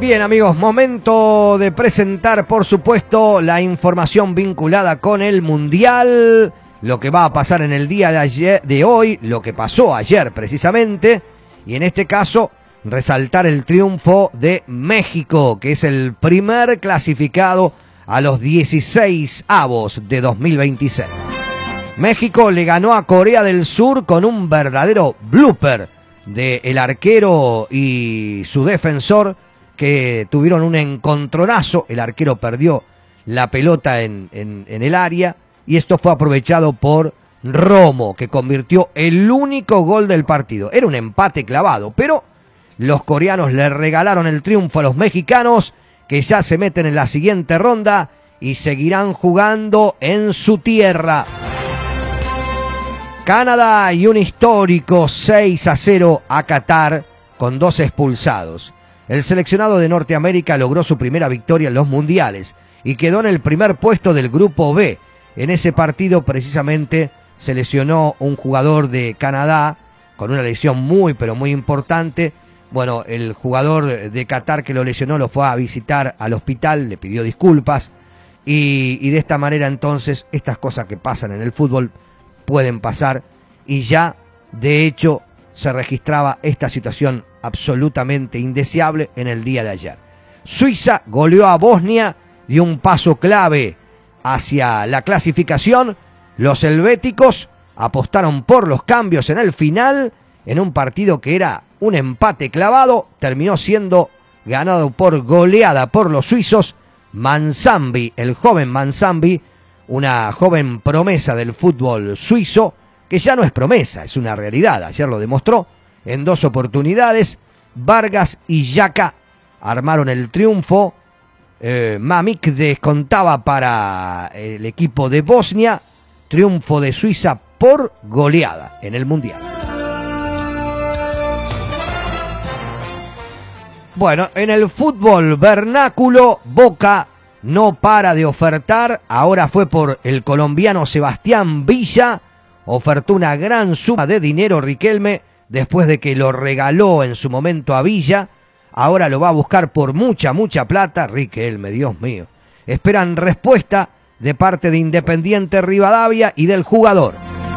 Bien, amigos, momento de presentar, por supuesto, la información vinculada con el Mundial, lo que va a pasar en el día de hoy, lo que pasó ayer precisamente, y en este caso resaltar el triunfo de México, que es el primer clasificado a los 16avos de 2026. México le ganó a Corea del Sur con un verdadero blooper del arquero y su defensor, que tuvieron un encontronazo. El arquero perdió la pelota en el área y esto fue aprovechado por Romo, que convirtió el único gol del partido. Era un empate clavado, pero los coreanos le regalaron el triunfo a los mexicanos, que ya se meten en la siguiente ronda y seguirán jugando en su tierra. Canadá y un histórico 6-0 a Qatar con 2 expulsados. El seleccionado de Norteamérica logró su primera victoria en los mundiales y quedó en el primer puesto del grupo B. En ese partido precisamente se lesionó un jugador de Canadá con una lesión muy pero muy importante. Bueno, el jugador de Qatar que lo lesionó lo fue a visitar al hospital, le pidió disculpas y de esta manera entonces estas cosas que pasan en el fútbol pueden pasar y ya de hecho se registraba esta situación absolutamente indeseable en el día de ayer. Suiza goleó a Bosnia, dio un paso clave hacia la clasificación. Los helvéticos apostaron por los cambios en el final, en un partido que era un empate clavado, terminó siendo ganado por goleada por los suizos. Manzambi, el joven Manzambi, una joven promesa del fútbol suizo, que ya no es promesa, es una realidad, ayer lo demostró en 2 oportunidades. Vargas y Yaka armaron el triunfo. Mamik descontaba para el equipo de Bosnia. Triunfo de Suiza por goleada en el Mundial. Bueno, en el fútbol vernáculo, Boca no para de ofertar. Ahora fue por el colombiano Sebastián Villa. Ofertó una gran suma de dinero Riquelme después de que lo regaló en su momento a Villa. Ahora lo va a buscar por mucha plata. Riquelme, Dios mío. Esperan respuesta de parte de Independiente Rivadavia y del jugador.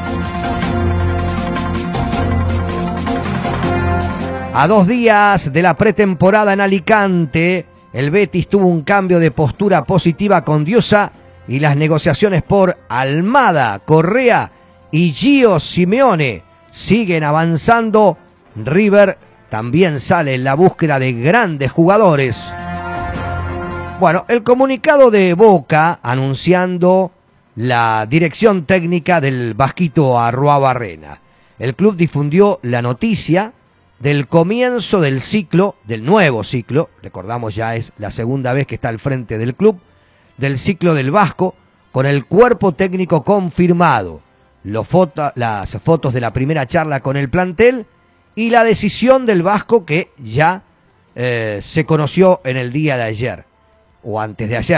A 2 días de la pretemporada en Alicante, el Betis tuvo un cambio de postura positiva con Diosa y las negociaciones por Almada, Correa y Gio Simeone siguen avanzando. River también sale en la búsqueda de grandes jugadores. Bueno, el comunicado de Boca anunciando la dirección técnica del Vasquito Arruabarrena. El club difundió la noticia del comienzo del ciclo, del nuevo ciclo, recordamos ya es la segunda vez que está al frente del club, del ciclo del Vasco, con el cuerpo técnico confirmado, las fotos de la primera charla con el plantel y la decisión del Vasco que ya se conoció en el día de ayer, o antes de ayer.